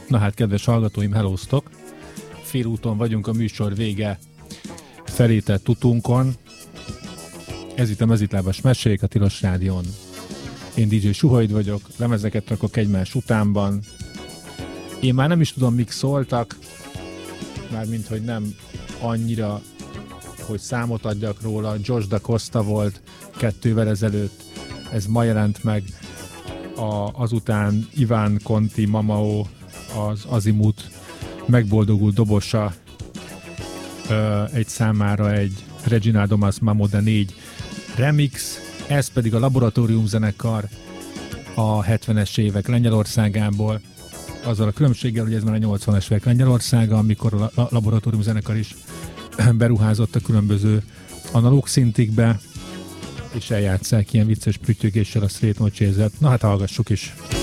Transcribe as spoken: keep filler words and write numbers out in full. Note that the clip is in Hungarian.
Na hát, kedves hallgatóim, hellóztok! Félúton vagyunk a műsor vége felé tett tutunkon. Ez itt a Mezitlábas Mesék a Tilos Rádión. Én dé dzsé Suhaid vagyok, lemezeket rakok egymás utánban. Én már nem is tudom, mik szóltak, mármint, hogy nem annyira, hogy számot adjak róla. Josh Da Costa volt kettővel ezelőtt, ez ma jelent meg. A, azután Iván Conti Mamao, az Azimuth megboldogult dobosa, ö, egy számára egy Reginaldo Mas Mamode négy remix, ez pedig a Laboratórium zenekar a hetvenes évek Lengyelországából, azzal a különbséggel, hogy ez már a nyolcvanas évek Lengyelországa, amikor a Laboratórium zenekar is beruházott a különböző analóg szintikbe, és eljátsszák ilyen vicces prüttyögéssel a Straight No Chaser-t. Na hát hallgassuk is!